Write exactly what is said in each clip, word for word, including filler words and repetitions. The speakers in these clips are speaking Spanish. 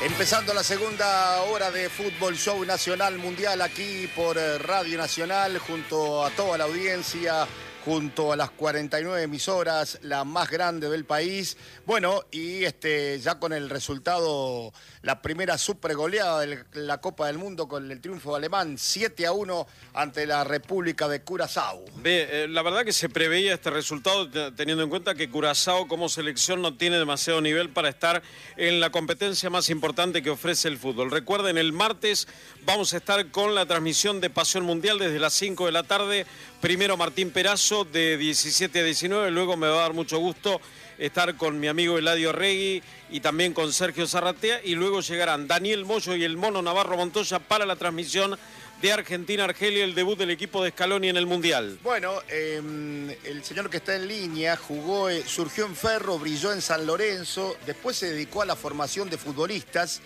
Empezando la segunda hora de Fútbol Show Nacional Mundial aquí por Radio Nacional, junto a toda la audiencia, junto a las cuarenta y nueve emisoras, la más grande del país. Bueno, y este ya con el resultado, la primera super goleada de la Copa del Mundo con el triunfo alemán, siete a uno ante la República de Curazao. Ve, eh, la verdad que se preveía este resultado teniendo en cuenta que Curazao como selección no tiene demasiado nivel para estar en la competencia más importante que ofrece el fútbol. Recuerden, el martes vamos a estar con la transmisión de Pasión Mundial desde las cinco de la tarde. Primero Martín Perazo de diecisiete a diecinueve, luego me va a dar mucho gusto estar con mi amigo Eladio Regui y también con Sergio Zarratea, y luego llegarán Daniel Moyo y el Mono Navarro Montoya para la transmisión de Argentina-Argelia, el debut del equipo de Scaloni en el Mundial. Bueno, eh, el señor que está en línea jugó, eh, surgió en Ferro, brilló en San Lorenzo, después se dedicó a la formación de futbolistas,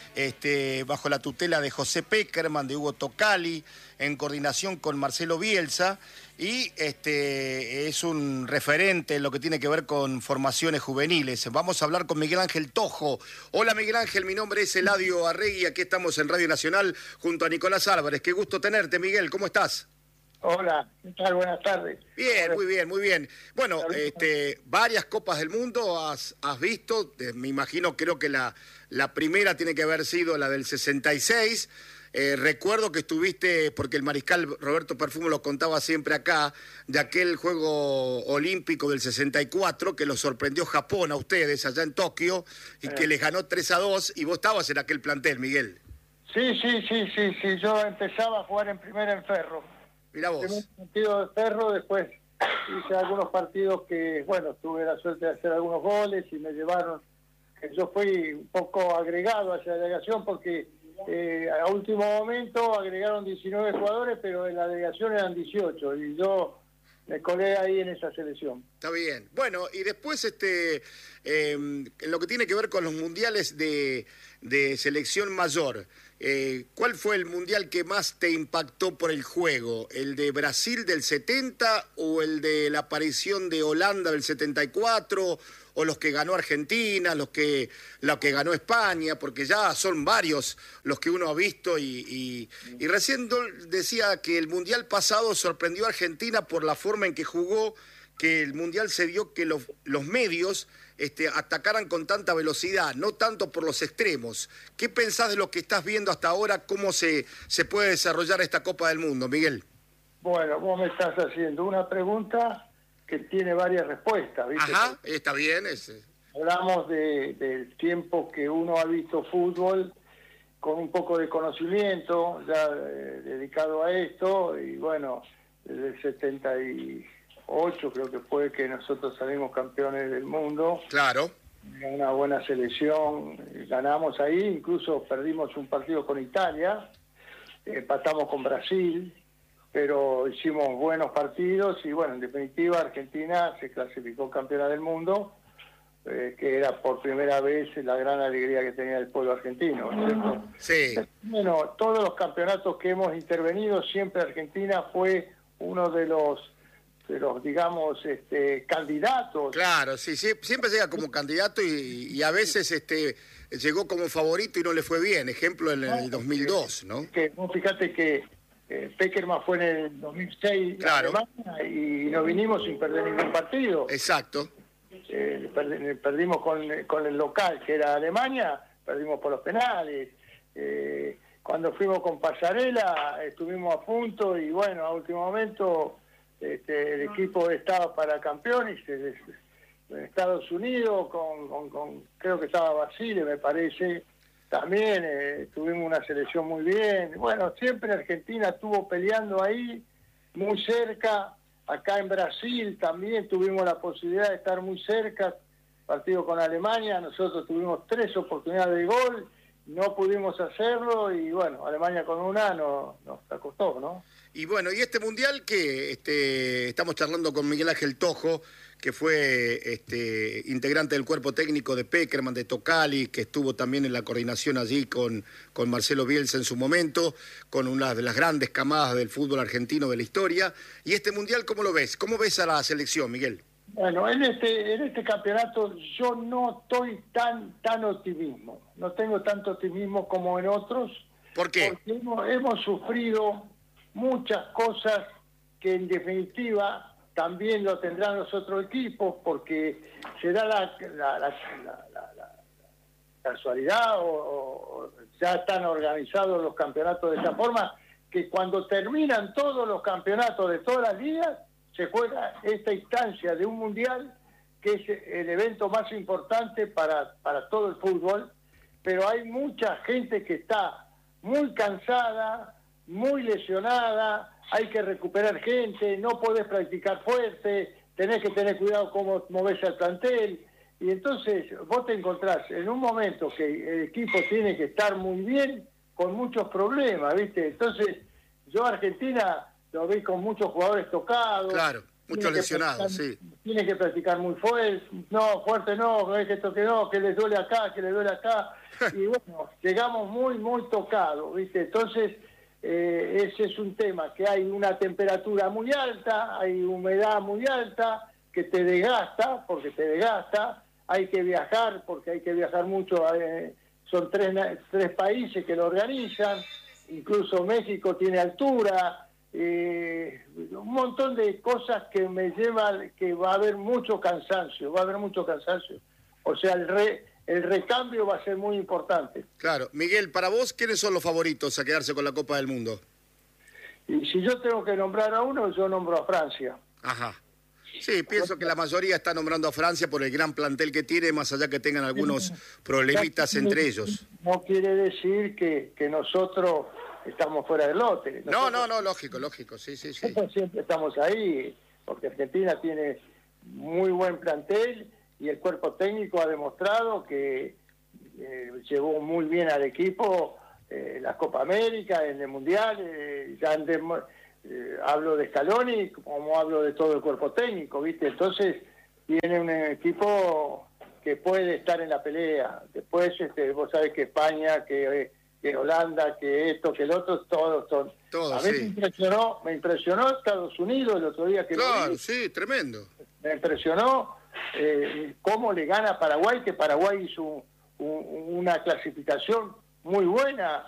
Este, bajo la tutela de José Peckerman, de Hugo Tocali, en coordinación con Marcelo Bielsa, y este, es un referente en lo que tiene que ver con formaciones juveniles. Vamos a hablar con Miguel Ángel Tojo. Hola Miguel Ángel, mi nombre es Eladio Arregui, aquí estamos en Radio Nacional junto a Nicolás Álvarez. Qué gusto tenerte, Miguel, ¿cómo estás? Hola, ¿qué tal? Buenas tardes. Bien, muy bien, muy bien. Bueno, este, varias Copas del Mundo has, has visto, me imagino, creo que la, la primera tiene que haber sido la del sesenta y seis. Eh, recuerdo que estuviste, porque el mariscal Roberto Perfumo lo contaba siempre acá, de aquel juego olímpico del sesenta y cuatro, que los sorprendió Japón a ustedes allá en Tokio, y eh. que les ganó tres a dos, y vos estabas en aquel plantel, Miguel. Sí, sí, sí, sí, sí, yo empezaba a jugar en primera en Ferro. Mirá vos. Primer partido de Ferro, después hice algunos partidos que, bueno, tuve la suerte de hacer algunos goles y me llevaron. Yo fui un poco agregado a esa delegación porque eh, a último momento agregaron diecinueve jugadores, pero en la delegación eran dieciocho y yo me colé ahí en esa selección. Está bien. Bueno, y después este, eh, en lo que tiene que ver con los mundiales de, de selección mayor, eh, ¿cuál fue el mundial que más te impactó por el juego? ¿El de Brasil del setenta o el de la aparición de Holanda del setenta y cuatro? ¿O los que ganó Argentina, los que, los que ganó España? Porque ya son varios los que uno ha visto y, y, y recién decía que el mundial pasado sorprendió a Argentina por la forma en que jugó, que el mundial se dio que los, los medios este, atacaran con tanta velocidad, no tanto por los extremos. ¿Qué pensás de lo que estás viendo hasta ahora? ¿Cómo se, se puede desarrollar esta Copa del Mundo, Miguel? Bueno, vos me estás haciendo una pregunta que tiene varias respuestas, ¿viste? Ajá, está bien. Ese. Hablamos de, del tiempo que uno ha visto fútbol con un poco de conocimiento, ya eh, dedicado a esto, y bueno, desde el setenta y ocho creo que fue que nosotros salimos campeones del mundo. Claro. Una buena selección, ganamos ahí, incluso perdimos un partido con Italia, empatamos con Brasil, pero hicimos buenos partidos y bueno, en definitiva Argentina se clasificó campeona del mundo, eh, que era por primera vez la gran alegría que tenía el pueblo argentino, ¿cierto? Sí. Bueno, todos los campeonatos que hemos intervenido, siempre Argentina fue uno de los de los, digamos, este, candidatos. Claro, sí, sí, siempre llega como candidato y, y a veces este llegó como favorito y no le fue bien. Ejemplo en el dos mil dos, ¿no? Que, fíjate que eh, Peckerman fue en el dos mil seis, claro, en Alemania, y nos vinimos sin perder ningún partido. Exacto. Eh, perd perdimos con, con el local, que era Alemania, perdimos por los penales. Eh, cuando fuimos con Pasarela, estuvimos a punto y bueno, a último momento... Este, el equipo estaba para campeones en Estados Unidos, con, con, con creo que estaba Basile, me parece, también eh, tuvimos una selección muy bien. Bueno, siempre Argentina estuvo peleando ahí, muy cerca. Acá en Brasil también tuvimos la posibilidad de estar muy cerca, partido con Alemania, nosotros tuvimos tres oportunidades de gol, no pudimos hacerlo y bueno, Alemania con una no, nos costó, ¿no? Y bueno, y este mundial que este, estamos charlando con Miguel Ángel Tojo, que fue este, integrante del cuerpo técnico de Peckerman, de Tocali, que estuvo también en la coordinación allí con, con Marcelo Bielsa en su momento, con una de las grandes camadas del fútbol argentino de la historia. Y este mundial, ¿cómo lo ves? ¿Cómo ves a la selección, Miguel? Bueno, en este en este campeonato yo no estoy tan tan optimismo, no tengo tanto optimismo como en otros. ¿Por qué? Porque hemos, hemos sufrido muchas cosas que en definitiva también lo tendrán los otros equipos, porque se da la, la, la, la, la, la casualidad o, o ya están organizados los campeonatos de esa forma, que cuando terminan todos los campeonatos de todas las ligas, se juega esta instancia de un mundial que es el evento más importante para, para todo el fútbol, pero hay mucha gente que está muy cansada, muy lesionada, hay que recuperar gente, no podés practicar fuerte, tenés que tener cuidado cómo movés al plantel, y entonces vos te encontrás en un momento que el equipo tiene que estar muy bien, con muchos problemas, ¿viste? Entonces, yo a Argentina lo vi con muchos jugadores tocados. Claro, muchos lesionados, sí. Tiene que practicar muy fuerte, no, fuerte no, es que toque no, que les duele acá, que les duele acá. Y bueno, llegamos muy, muy tocados, ¿viste? Entonces, eh, ese es un tema, que hay una temperatura muy alta, hay humedad muy alta, que te desgasta, porque te desgasta, hay que viajar, porque hay que viajar mucho, eh, son tres, tres países que lo organizan, incluso México tiene altura, eh, un montón de cosas que me llevan, que va a haber mucho cansancio, va a haber mucho cansancio. O sea, el, re, el recambio va a ser muy importante. Claro. Miguel, para vos, ¿quiénes son los favoritos a quedarse con la Copa del Mundo? Y si yo tengo que nombrar a uno, yo nombro a Francia. Ajá. Sí, pienso que la mayoría está nombrando a Francia por el gran plantel que tiene, más allá que tengan algunos problemitas entre ellos. No quiere decir que, que nosotros estamos fuera del lote. Nosotros, no, no, no, lógico, lógico, sí, sí, sí. Siempre estamos ahí, porque Argentina tiene muy buen plantel y el cuerpo técnico ha demostrado que eh, llevó muy bien al equipo eh, la Copa América, en el Mundial, eh, ya han Eh, hablo de Scaloni como hablo de todo el cuerpo técnico, ¿viste? Entonces tiene un equipo que puede estar en la pelea. Después este, vos sabés que España, que, que Holanda, que esto, que el otro, todos son. Todos, a mí sí. me impresionó, me impresionó Estados Unidos el otro día que Claro, lo vi. sí, tremendo. Me impresionó eh, cómo le gana a Paraguay, que Paraguay hizo un, un, una clasificación muy buena,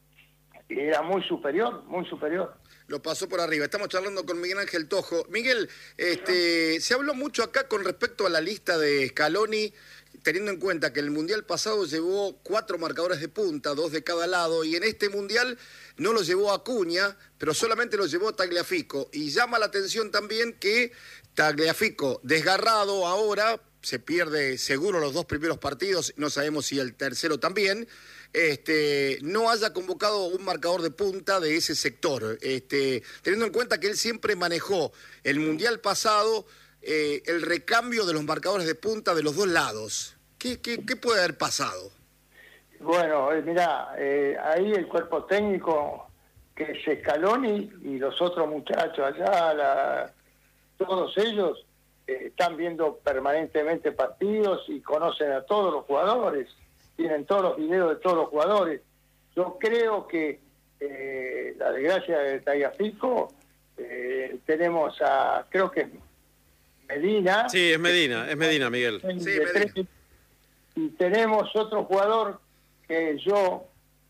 era muy superior, muy superior. Lo pasó por arriba. Estamos charlando con Miguel Ángel Tojo. Miguel, este, se habló mucho acá con respecto a la lista de Scaloni, teniendo en cuenta que el Mundial pasado llevó cuatro marcadores de punta, dos de cada lado, y en este Mundial no lo llevó Acuña, pero solamente lo llevó Tagliafico. Y llama la atención también que Tagliafico, desgarrado ahora, se pierde seguro los dos primeros partidos, no sabemos si el tercero también, Este, no haya convocado un marcador de punta de ese sector, este, teniendo en cuenta que él siempre manejó el Mundial pasado eh, el recambio de los marcadores de punta de los dos lados. ¿Qué, qué, qué puede haber pasado? Bueno, eh, mirá, eh, ahí el cuerpo técnico, que es Scaloni y los otros muchachos allá, la, todos ellos eh, están viendo permanentemente partidos y conocen a todos los jugadores. Tienen todos los videos de todos los jugadores. Yo creo que eh, la desgracia de Tagliafico, eh, tenemos a, creo que Medina. Sí, es Medina, es Medina, Miguel. Sí, Medina. Y tenemos otro jugador que yo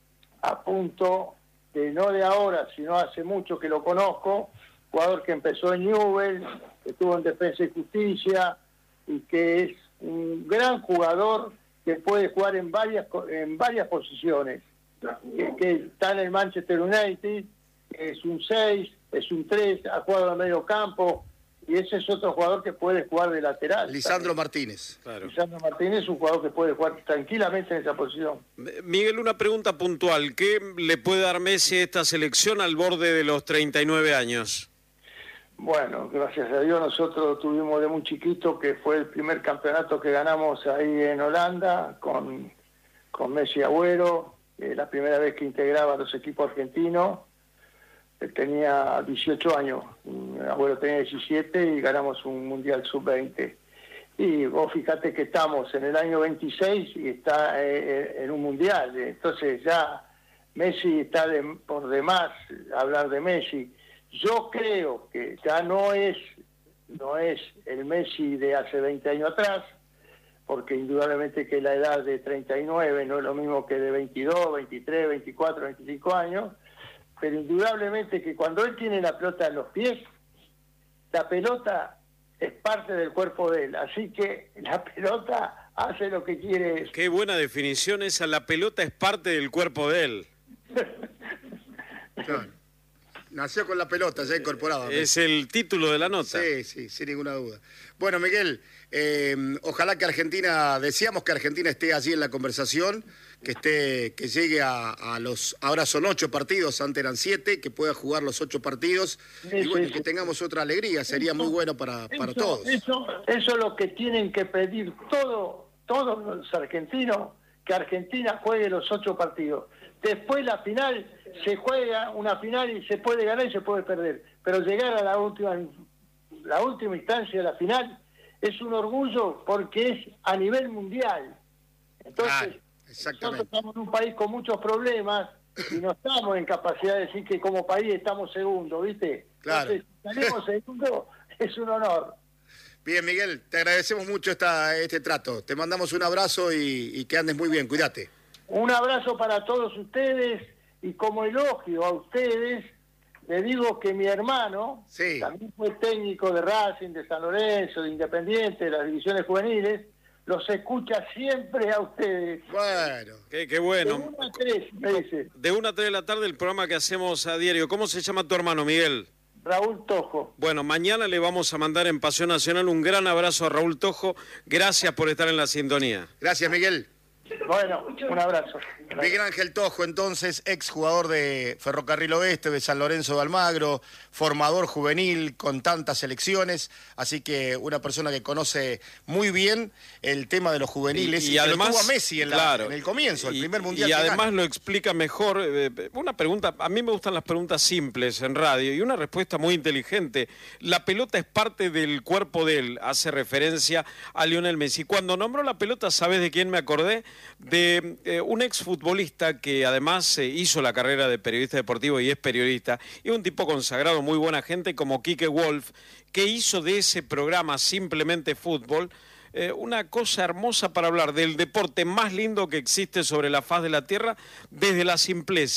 apunto, que no de ahora, sino hace mucho que lo conozco, jugador que empezó en Newell's, que estuvo en Defensa y Justicia, y que es un gran jugador que puede jugar en varias en varias posiciones, que, que está en el Manchester United, es un seis, es un tres, ha jugado en el medio campo, y ese es otro jugador que puede jugar de lateral. Lisandro Martínez. Claro. Lisandro Martínez es un jugador que puede jugar tranquilamente en esa posición. Miguel, una pregunta puntual. ¿Qué le puede dar Messi a esta selección al borde de los treinta y nueve años? Bueno, gracias a Dios nosotros tuvimos de muy chiquito, que fue el primer campeonato que ganamos ahí en Holanda con, con Messi Agüero, eh, la primera vez que integraba los equipos argentinos. Él tenía dieciocho años, Agüero tenía diecisiete y ganamos un Mundial sub veinte. Y vos fíjate que estamos en el año veintiséis y está eh, en un Mundial, entonces ya Messi está de, por demás hablar de Messi. Yo creo que ya no es no es el Messi de hace veinte años atrás, porque indudablemente que la edad de treinta y nueve no es lo mismo que de veintidós, veintitrés, veinticuatro, veinticinco años, pero indudablemente que cuando él tiene la pelota en los pies, la pelota es parte del cuerpo de él, así que la pelota hace lo que quiere. Qué buena definición esa, la pelota es parte del cuerpo de él. Claro. Nació con la pelota, ya incorporada. Es el título de la nota. Sí, sí, sin ninguna duda. Bueno, Miguel, eh, ojalá que Argentina, deseamos que Argentina esté allí en la conversación, que esté, que llegue a, a los, ahora son ocho partidos, antes eran siete, que pueda jugar los ocho partidos, Sí, y bueno, sí, que sí. tengamos otra alegría, sería muy bueno para, para Eso- todos. Eso, eso es lo que tienen que pedir todo, todos los argentinos, que Argentina juegue los ocho partidos. Después la final, se juega una final y se puede ganar y se puede perder. Pero llegar a la última, la última instancia de la final es un orgullo porque es a nivel mundial. Entonces, Claro, exactamente. nosotros estamos en un país con muchos problemas y no estamos en capacidad de decir que como país estamos segundos, ¿viste? Claro. Entonces, si salimos segundos, es un honor. Bien, Miguel, te agradecemos mucho esta, este trato. Te mandamos un abrazo y, y que andes muy bien, cuídate. Un abrazo para todos ustedes y como elogio a ustedes, le digo que mi hermano Sí. también fue técnico de Racing, de San Lorenzo, de Independiente, de las divisiones juveniles, los escucha siempre a ustedes. Bueno, Qué, qué De bueno. uno a tres, me dice De una a tres de la tarde el programa que hacemos a diario. ¿Cómo se llama tu hermano, Miguel? Raúl Tojo. Bueno, mañana le vamos a mandar en Pasión Nacional un gran abrazo a Raúl Tojo. Gracias por estar en la sintonía. gracias, Miguel. Bueno, un abrazo. Miguel Ángel Tojo, entonces, exjugador de Ferrocarril Oeste, de San Lorenzo de Almagro, formador juvenil con tantas selecciones, así que una persona que conoce muy bien el tema de los juveniles y, Y que además, lo tuvo a Messi en, la- claro, en el comienzo, el y- primer mundial Y que además gana. lo explica mejor. eh, una pregunta, a mí me gustan las preguntas simples en radio y una respuesta muy inteligente. La pelota es parte del cuerpo de él, hace referencia a Lionel Messi. Cuando nombró la pelota, ¿sabes de quién me acordé? De eh, un exfutbolista que además eh, hizo la carrera de periodista deportivo y es periodista, y un tipo consagrado, muy buena gente, como Quique Wolf, que hizo de ese programa Simplemente Fútbol eh, una cosa hermosa para hablar del deporte más lindo que existe sobre la faz de la tierra desde la simpleza.